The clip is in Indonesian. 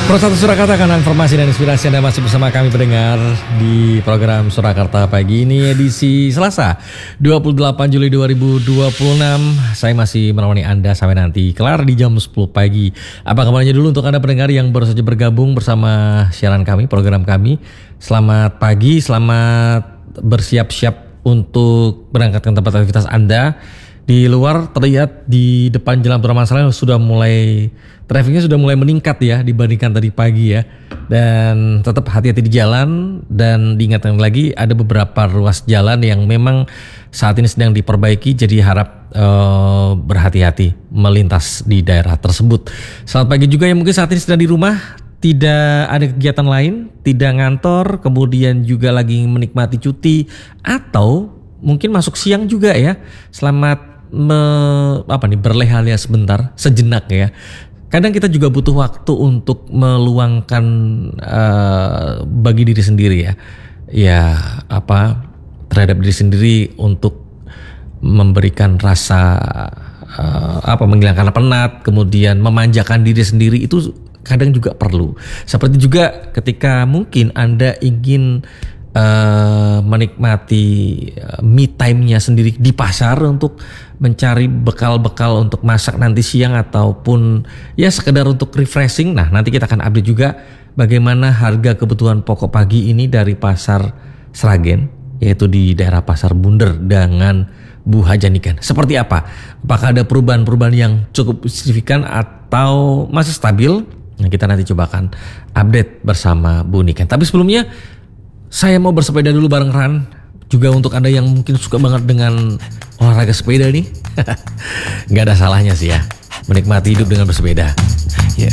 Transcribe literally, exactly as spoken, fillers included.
Persatu Surakarta, karena informasi dan inspirasi Anda masih bersama kami pendengar di program Surakarta Pagi ini edisi Selasa dua puluh delapan Juli dua ribu dua puluh enam. Saya masih menemani Anda sampai nanti kelar di jam sepuluh pagi. Apa kabarnya dulu untuk Anda pendengar yang baru saja bergabung bersama siaran kami, program kami. Selamat pagi, selamat bersiap-siap untuk berangkat ke tempat aktivitas Anda. Di luar terlihat di depan Jalan Abdurrahman Saleh sudah mulai trafiknya sudah mulai meningkat ya dibandingkan tadi pagi ya. Dan tetap hati-hati di jalan, dan diingatkan lagi ada beberapa ruas jalan yang memang saat ini sedang diperbaiki, jadi harap uh, berhati-hati melintas di daerah tersebut. Selamat pagi juga yang mungkin saat ini sedang di rumah, tidak ada kegiatan lain, tidak ngantor, kemudian juga lagi menikmati cuti atau mungkin masuk siang juga ya. Selamat me, apa nih berleha-leha sebentar, sejenak ya. Kadang kita juga butuh waktu untuk meluangkan uh, bagi diri sendiri ya. Ya apa terhadap diri sendiri untuk memberikan rasa uh, apa menghilangkan penat, kemudian memanjakan diri sendiri itu kadang juga perlu. Seperti juga ketika mungkin Anda ingin Uh, menikmati uh, me time-nya sendiri di pasar untuk mencari bekal-bekal untuk masak nanti siang ataupun ya sekedar untuk refreshing. Nah, nanti kita akan update juga bagaimana harga kebutuhan pokok pagi ini dari pasar Sragen, yaitu di daerah Pasar Bunder dengan Bu Hajanikan. Seperti apa? Apakah ada perubahan-perubahan yang cukup signifikan atau masih stabil? Nah, kita nanti coba akan update bersama Bu Niken. Tapi sebelumnya saya mau bersepeda dulu bareng Ran. Juga untuk Anda yang mungkin suka banget dengan olahraga sepeda nih. Gak ada salahnya sih ya menikmati hidup dengan bersepeda.